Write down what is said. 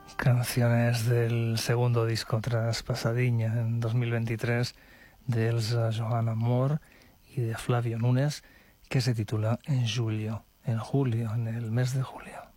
Canciones del segundo disco tras Pasadiña en 2023 de Elsa Johanna Moore y de Flavio Núñez, que se titula En julio, en el mes de julio.